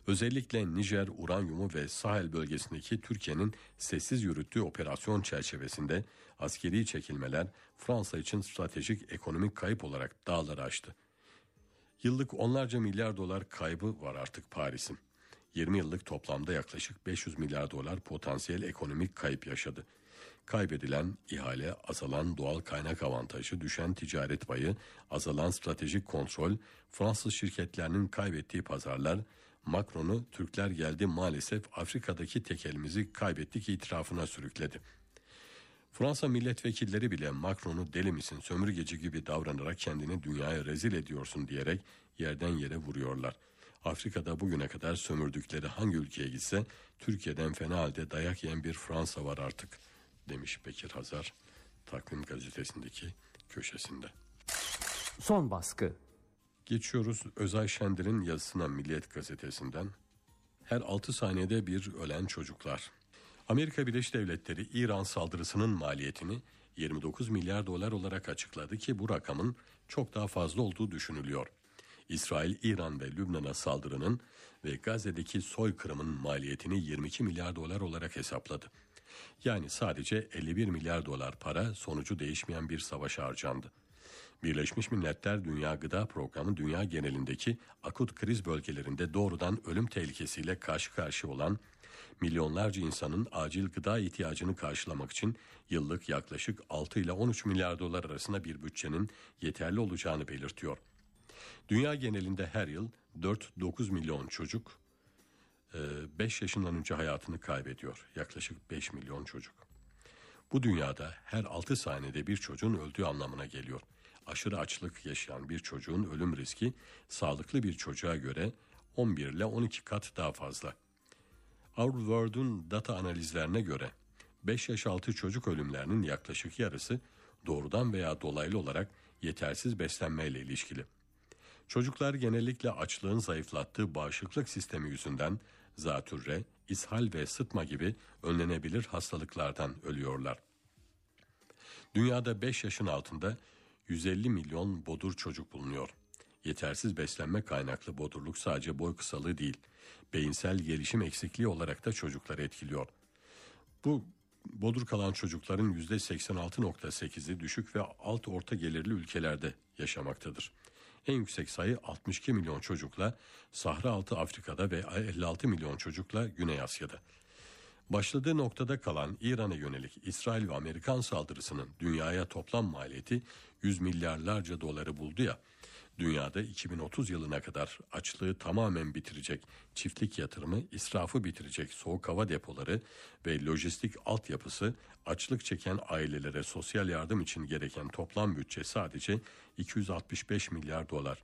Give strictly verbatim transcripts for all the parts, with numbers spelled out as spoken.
Özellikle Nijer, uranyumu ve Sahel bölgesindeki Türkiye'nin sessiz yürüttüğü operasyon çerçevesinde askeri çekilmeler Fransa için stratejik ekonomik kayıp olarak dağları aştı. Yıllık onlarca milyar dolar kaybı var artık Paris'in. yirmi yıllık toplamda yaklaşık beş yüz milyar dolar potansiyel ekonomik kayıp yaşadı. Kaybedilen ihale, azalan doğal kaynak avantajı, düşen ticaret payı, azalan stratejik kontrol, Fransız şirketlerinin kaybettiği pazarlar, Macron'u Türkler geldi maalesef Afrika'daki tekelimizi kaybettik itirafına sürükledi. Fransa milletvekilleri bile Macron'u deli misin, sömürgeci gibi davranarak kendini dünyaya rezil ediyorsun diyerek yerden yere vuruyorlar. Afrika'da bugüne kadar sömürdükleri hangi ülkeye gitse Türkiye'den fena halde dayak yiyen bir Fransa var artık demiş Bekir Hazar Takvim gazetesindeki köşesinde. Son baskı. Geçiyoruz Özay Şendir'in yazısına Milliyet gazetesinden. Her altı saniyede bir ölen çocuklar. Amerika Birleşik Devletleri İran saldırısının maliyetini yirmi dokuz milyar dolar olarak açıkladı ki bu rakamın çok daha fazla olduğu düşünülüyor. İsrail, İran ve Lübnan'a saldırının ve Gazze'deki soykırımın maliyetini yirmi iki milyar dolar olarak hesapladı. Yani sadece elli bir milyar dolar para sonucu değişmeyen bir savaşa harcandı. Birleşmiş Milletler Dünya Gıda Programı dünya genelindeki akut kriz bölgelerinde doğrudan ölüm tehlikesiyle karşı karşıya olan milyonlarca insanın acil gıda ihtiyacını karşılamak için yıllık yaklaşık altı ile on üç milyar dolar arasında bir bütçenin yeterli olacağını belirtiyor. Dünya genelinde her yıl dört dokuz milyon çocuk beş yaşından önce hayatını kaybediyor. Yaklaşık beş milyon çocuk. Bu dünyada her altı saniyede bir çocuğun öldüğü anlamına geliyor. Aşırı açlık yaşayan bir çocuğun ölüm riski sağlıklı bir çocuğa göre on bir ile on iki kat daha fazla. Our World'un data analizlerine göre beş yaş altı çocuk ölümlerinin yaklaşık yarısı doğrudan veya dolaylı olarak yetersiz beslenmeyle ilişkili. Çocuklar genellikle açlığın zayıflattığı bağışıklık sistemi yüzünden zatürre, ishal ve sıtma gibi önlenebilir hastalıklardan ölüyorlar. Dünyada beş yaşın altında yüz elli milyon bodur çocuk bulunuyor. Yetersiz beslenme kaynaklı bodurluk sadece boy kısalığı değil, beyinsel gelişim eksikliği olarak da çocukları etkiliyor. Bu bodur kalan çocukların yüzde seksen altı virgül sekizi düşük ve alt orta gelirli ülkelerde yaşamaktadır. En yüksek sayı altmış iki milyon çocukla Sahra Altı Afrika'da ve elli altı milyon çocukla Güney Asya'da. Başladığı noktada kalan İran'a yönelik İsrail ve Amerikan saldırısının dünyaya toplam maliyeti yüz milyarlarca doları buldu ya, dünyada iki bin otuz yılına kadar açlığı tamamen bitirecek çiftlik yatırımı, israfı bitirecek soğuk hava depoları ve lojistik altyapısı, açlık çeken ailelere sosyal yardım için gereken toplam bütçe sadece iki yüz altmış beş milyar dolar.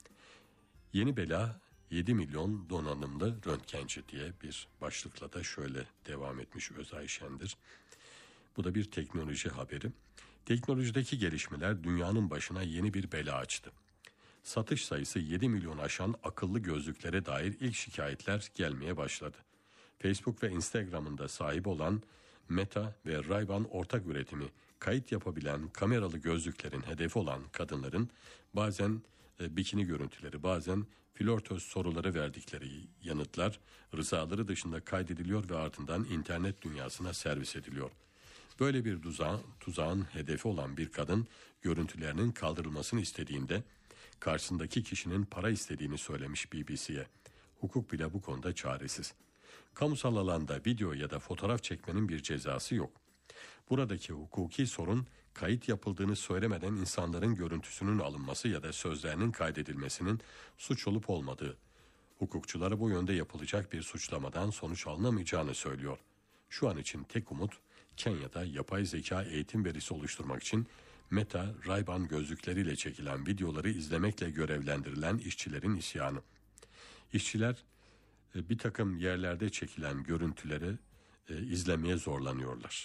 Yeni bela yedi milyon donanımlı röntgenci diye bir başlıkla da şöyle devam etmiş Özay Şendir. Bu da bir teknoloji haberi. Teknolojideki gelişmeler dünyanın başına yeni bir bela açtı. Satış sayısı yedi milyon aşan akıllı gözlüklere dair ilk şikayetler gelmeye başladı. Facebook ve Instagram'ın da sahibi olan Meta ve Ray-Ban ortak üretimi kayıt yapabilen kameralı gözlüklerin hedefi olan kadınların bazen e, bikini görüntüleri, bazen flörtöz soruları verdikleri yanıtlar rızaları dışında kaydediliyor ve ardından internet dünyasına servis ediliyor. Böyle bir tuzağın, tuzağın hedefi olan bir kadın görüntülerinin kaldırılmasını istediğinde karşısındaki kişinin para istediğini söylemiş B B C'ye. Hukuk bile bu konuda çaresiz. Kamusal alanda video ya da fotoğraf çekmenin bir cezası yok. Buradaki hukuki sorun kayıt yapıldığını söylemeden insanların görüntüsünün alınması ya da sözlerinin kaydedilmesinin suç olup olmadığı. Hukukçulara bu yönde yapılacak bir suçlamadan sonuç alınamayacağını söylüyor. Şu an için tek umut Kenya'da yapay zeka eğitim verisi oluşturmak için Meta, Ray-Ban gözlükleriyle çekilen videoları izlemekle görevlendirilen işçilerin isyanı. İşçiler bir takım yerlerde çekilen görüntüleri e, izlemeye zorlanıyorlar.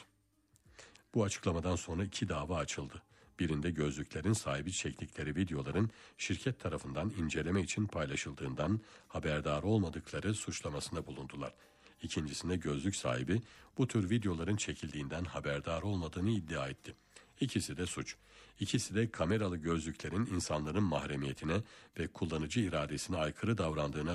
Bu açıklamadan sonra iki dava açıldı. Birinde gözlüklerin sahibi çektikleri videoların şirket tarafından inceleme için paylaşıldığından haberdar olmadıkları suçlamasında bulundular. İkincisinde gözlük sahibi bu tür videoların çekildiğinden haberdar olmadığını iddia etti. İkisi de suç. İkisi de kameralı gözlüklerin insanların mahremiyetine ve kullanıcı iradesine aykırı davrandığına